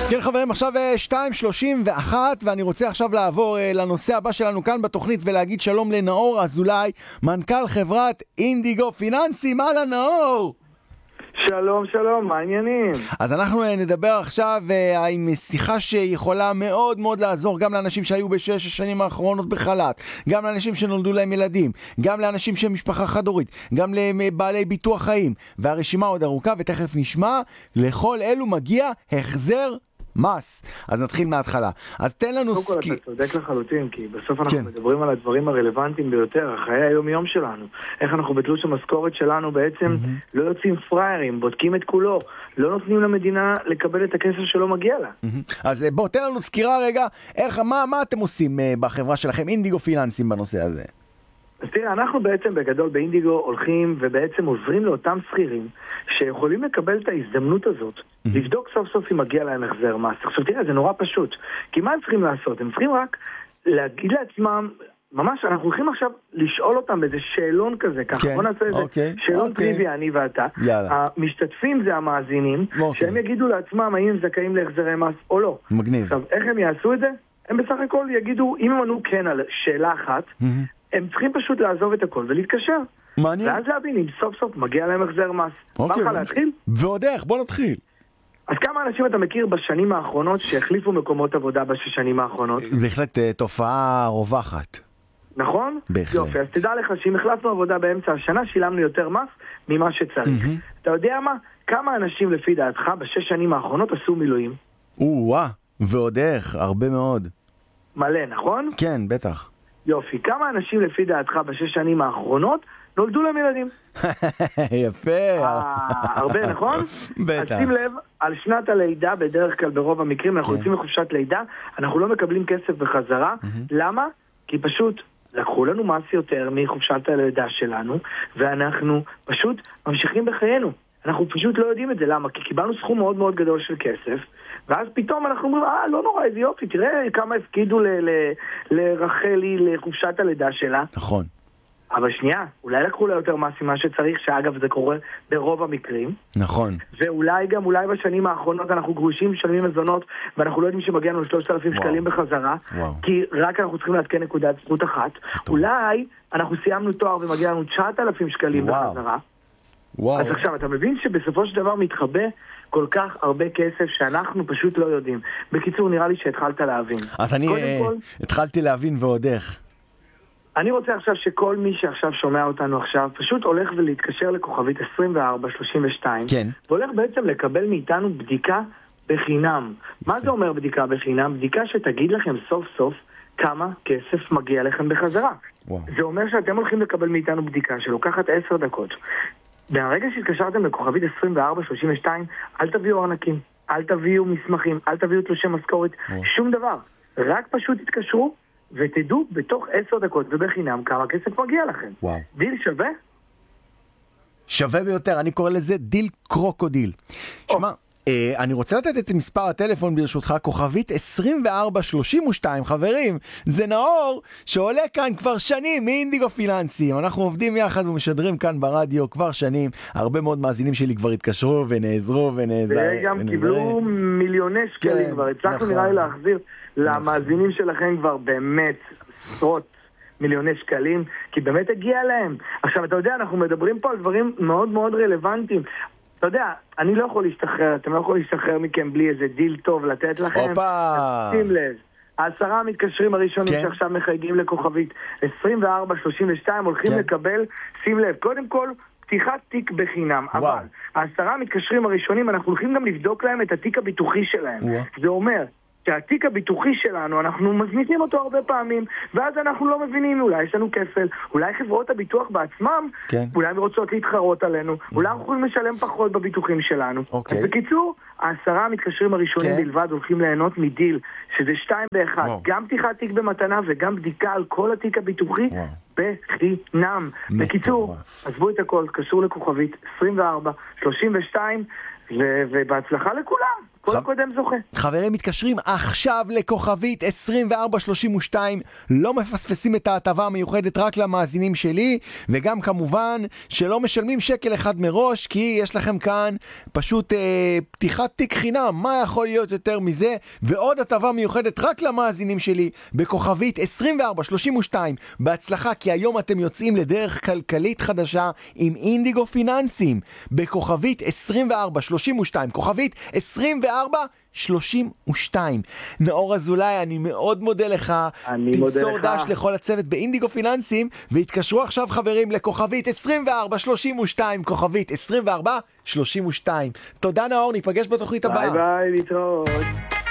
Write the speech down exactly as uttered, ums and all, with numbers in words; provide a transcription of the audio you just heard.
כן חברים, עכשיו שתיים שלושים ואחת ואני רוצה עכשיו לעבור לנושא הבא שלנו כאן בתוכנית ולהגיד שלום לנאור אזולאי, מנכ"ל חברת אינדיגו פיננסים. הלאה נאור. שלום שלום, מה העניינים? אז אנחנו נדבר עכשיו עם שיחה שיכולה מאוד מאוד לעזור גם לאנשים שהיו בשש השנים האחרונות בחל"ת, גם לאנשים שנולדו להם ילדים, גם לאנשים שהם משפחה חד-הורית, גם לבעלי ביטוח חיים, והרשימה עוד ארוכה ותכף נשמע. לכל אלו מגיע החזר מס. אז נתחיל מההתחלה. אז תן לנו סקי... קודם כל אתה צודק לחלוטין, כי בסוף אנחנו כן. מדברים על הדברים הרלוונטיים ביותר, החיי היום-יום שלנו. איך אנחנו בתלוש המשכורת שלנו בעצם mm-hmm. לא יוצאים פריירים, בודקים את כולו, לא נותנים למדינה לקבל את הכסף שלא מגיע לה. Mm-hmm. אז בוא, תן לנו סקירה רגע, איך, מה, מה אתם עושים בחברה שלכם, אינדיגו פיננסים, בנושא הזה? אז תראה, אנחנו בעצם בגדול באינדיגו הולכים ובעצם עוזרים לאותם שכירים שיכולים לקבל את ההזדמנות הזאת, mm-hmm. לבדוק סוף סוף אם מגיע להם החזר מס. עכשיו תראה, זה נורא פשוט. כי מה הם צריכים לעשות? הם צריכים רק להגיד לעצמם, ממש, אנחנו הולכים עכשיו לשאול אותם באיזה שאלון כזה, ככה, okay. בוא נעשה איזה okay. שאלון okay. טריוויה, אני ואתה. יאללה. המשתתפים זה המאזינים, okay. שהם יגידו לעצמם האם הם זכאים להחזרי מס או לא. מגניב. עכשיו, איך הם יעשו את זה? הם בסך הכל יגידו, אם הם ענו כן על שאלה אחת, mm-hmm. הם צריכים פשוט לעזוב את הכל ולהתקשר. מעניין. ואז להבין אם סוף סוף מגיע להם החזר מס. אוקיי. בא לך להתחיל? ועוד איך, בוא נתחיל. אז כמה אנשים אתה מכיר בשנים האחרונות שהחליפו מקומות עבודה בשנים האחרונות? בהחלט תופעה רווחת. נכון? בהחלט. יופי, אז תדע לך שאם החלפנו עבודה באמצע השנה, שילמנו יותר מס ממה שצריך. Mm-hmm. אתה יודע מה? כמה אנשים לפי דעתך בשש שנים האחרונות עשו מילואים? או-אה, ועוד איך, הרבה מאוד. מלא, נכון? כן, בטח. יופי, כמה אנשים לפי דעתך בשש שנים האחרונות נולדו להם ילדים? יפה. הרבה, נכון? בטח. אז שים לב, על שנת הלידה, בדרך כלל ברוב המקרים, אנחנו יוצאים לחופשת לידה, אנחנו לא מקבלים כסף בחזרה. למה? כי פשוט לקחו לנו מס יותר מחופשת הלידה שלנו, ואנחנו פשוט ממשיכים בחיינו. אנחנו פשוט לא יודעים את זה. למה? כי קיבלנו סכום מאוד מאוד גדול של כסף, ואז פתאום אנחנו אומרים, אה, לא נורא, איזה יופי, תראה כמה הפקידו ל- ל- לרחלי לחופשת הלידה שלה. נכון. אבל שנייה, אולי לקחו לה יותר מס ממה שצריך, שאגב זה קורה ברוב המקרים. נכון. ואולי גם, אולי בשנים האחרונות אנחנו גרושים, משלמים מזונות, ואנחנו לא יודעים שמגיע לנו שלושת אלפים שקלים בחזרה, וואו. כי רק אנחנו צריכים להתקן נקודת זכות אחת. טוב. אולי אנחנו סיימנו תואר ומגיע לנו תשעת אלפים שקלים וואו. בחזרה. וואו. אז עכשיו, אתה מבין שבסופו של דבר מתחבא כל כך הרבה כסף שאנחנו פשוט לא יודעים. בקיצור, נראה לי שהתחלת להבין. אז אני uh, כל... התחלתי להבין ועוד איך. אני רוצה עכשיו שכל מי שעכשיו שומע אותנו עכשיו, פשוט הולך ולהתקשר לכוכבית עשרים וארבע שלושים ושתיים, כן. והולך בעצם לקבל מאיתנו בדיקה בחינם. מה זה אומר בדיקה בחינם? בדיקה שתגיד לכם סוף סוף כמה כסף מגיע לכם בחזרה. וואו. זה אומר שאתם הולכים לקבל מאיתנו בדיקה שלוקחת עשר דקות. מהרגע שהתקשרתם לכוכבית עשרים וארבע שלושים ושתיים, אל תביאו ארנקים, אל תביאו מסמכים, אל תביאו תלושי משכורת, שום דבר. רק פשוט תתקשרו ותדעו בתוך עשר דקות ובחינם כמה כסף מגיע לכם. וואו. דיל שווה? שווה ביותר, אני קורא לזה דיל קרוקודיל. שמע, אה, אני רוצה לתת את מספר הטלפון ברשותך, כוכבית עשרים וארבע שלושים ושתיים, חברים, זה נאור שעולה כאן כבר שנים מאינדיגו פיננסים, אנחנו עובדים יחד ומשדרים כאן ברדיו כבר שנים, הרבה מאוד מאזינים שלי כבר התקשרו ונעזרו ונעזרו. וגם קיבלו מיליוני שקלים כבר, הצלחנו נראה לי להחזיר למאזינים שלכם כבר באמת עשרות מיליוני שקלים, כי באמת הגיע להם. עכשיו, אתה יודע, אנחנו מדברים פה על דברים מאוד מאוד רלוונטיים. אתה יודע, אני לא יכול להשתחרר, אתם לא יכולים להשתחרר מכם בלי איזה דיל טוב לתת לכם. אופה! שים לב, העשרה המתקשרים הראשונים כן. שעכשיו מחייגים לכוכבית עשרים וארבע שלושים ושתיים הולכים כן. לקבל, שים לב, קודם כל, פתיחת תיק בחינם, וואו. אבל העשרה המתקשרים הראשונים, אנחנו הולכים גם לבדוק להם את התיק הביטוחי שלהם. וואו. זה אומר שהתיק הביטוחי שלנו, אנחנו מזניחים אותו הרבה פעמים, ואז אנחנו לא מבינים, אולי יש לנו כפל, אולי חברות הביטוח בעצמם, כן. אולי הם רוצות להתחרות עלינו, אולי אנחנו יכולים לשלם פחות בביטוחים שלנו. אוקיי. אז בקיצור, העשרה המתקשרים הראשונים כן. בלבד הולכים ליהנות מדיל, שזה שתיים באחד, וואו. גם פתיחת תיק במתנה וגם בדיקה על כל התיק הביטוחי וואו. בחינם. בקיצור, עזבו את הכל, קשור לכוכבית עשרים וארבע שלושים ושתיים, ו- ובהצלחה לכולם. כל ח... הקודם זוכה. חברים מתקשרים עכשיו לכוכבית עשרים וארבע שלושים ושתיים, לא מפספסים את ההטבה המיוחדת רק למאזינים שלי, וגם כמובן שלא משלמים שקל אחד מראש, כי יש לכם כאן פשוט אה, פתיחת תיק חינם, מה יכול להיות יותר מזה, ועוד הטבה מיוחדת רק למאזינים שלי, בכוכבית עשרים וארבע שלושים ושתיים, בהצלחה, כי היום אתם יוצאים לדרך כלכלית חדשה עם אינדיגו פיננסים, בכוכבית עשרים וארבע שלושים ושתיים, כוכבית עשרים וארבע שלושים ושתיים. נאור אזולאי, אני מאוד מודה לך. אני מודה לך. תמסור דש לכל הצוות באינדיגו פיננסים, והתקשרו עכשיו חברים לכוכבית עשרים וארבע שלושים ושתיים, כוכבית עשרים וארבע שלושים ושתיים. תודה נאור, ניפגש בתוכנית הבאה. ביי ביי, להתראות.